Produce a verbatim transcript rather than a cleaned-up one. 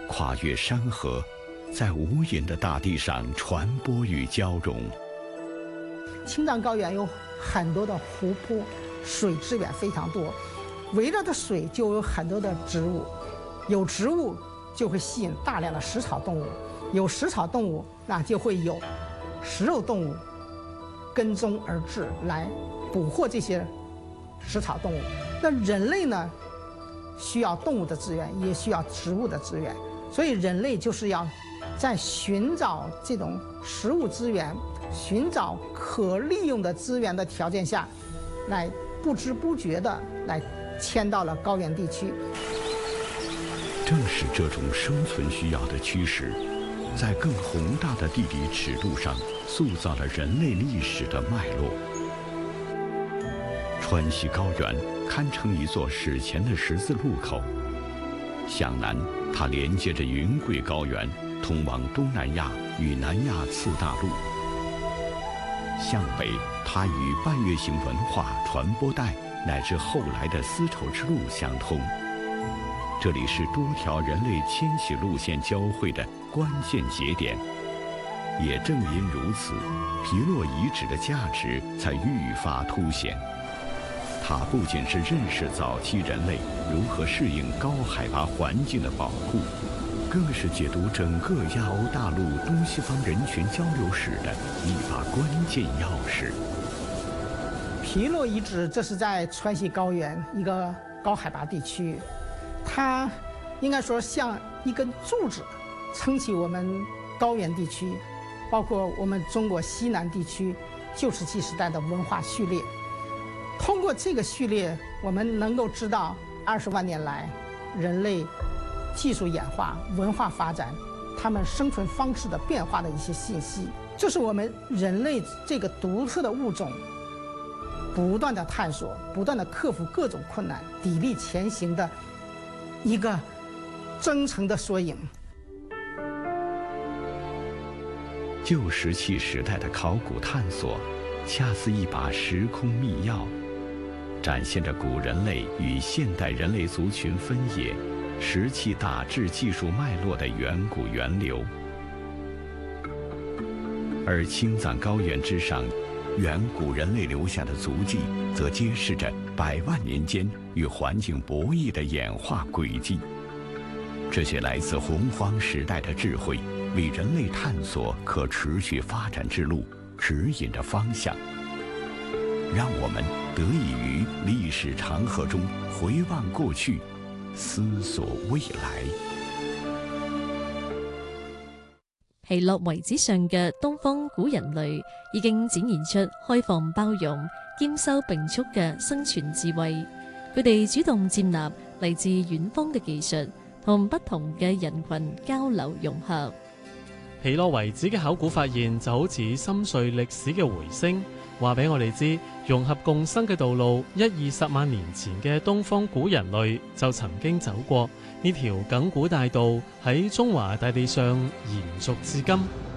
跨越山河，在无垠的大地上传播与交融。 青藏高原有很多的湖泊，水资源非常多，围绕着水就有很多的植物，有植物就会吸引大量的食草动物，有食草动物，那就会有食肉动物跟踪而至来捕获这些食草动物。那人类呢，需要动物的资源，也需要植物的资源，所以人类就是要在寻找这种食物资源、寻找可利用的资源的条件下，来不知不觉地来迁到了高原地区。 正是这种生存需要的驱使，在更宏大的地理尺度上塑造了人类历史的脉络。川西高原堪称一座史前的十字路口。向南，它连接着云贵高原，通往东南亚与南亚次大陆；向北，它与半月形文化传播带乃至后来的丝绸之路相通。这里是多条人类迁徙路线交汇的关键节点。也正因如此，皮洛遗址的价值才愈发凸显。它不仅是认识早期人类如何适应高海拔环境的保护，更是解读整个亚欧大陆东西方人群交流史的一把关键钥匙。 皮洛遗址，这是在川西高原一个高海拔地区，它应该说像一根柱子，撑起我们高原地区，包括我们中国西南地区旧石器时代的文化序列。通过这个序列，我们能够知道二十万年来人类技术演化、文化发展，他们生存方式的变化的一些信息。这是我们人类这个独特的物种不断的探索、不断的克服各种困难、砥砺前行的一个真诚的缩影。 旧石器时代的考古探索，恰似一把时空密钥，展现着古人类与现代人类族群分野、石器打制技术脉络的远古源流。而青藏高原之上，远古人类留下的足迹，则揭示着百万年间与环境博弈的演化轨迹。这些来自洪荒时代的智慧，为人类探索可持续发展之路指引着方向，让我们得以於歷史長河中回望過去，思索未來。 皮洛遺址上嘅東方古人類已經展現出開放包容、兼收並蓄嘅生存智慧。佢哋主動接納嚟自遠方嘅技術，同不同嘅人群交流融合。 皮洛遺址嘅考古發現就好似深邃歷史嘅回聲，話俾我哋知融合共生嘅道路，一二十萬年前嘅東方古人類就曾經走過呢條亙古大道，喺中華大地上延續至今。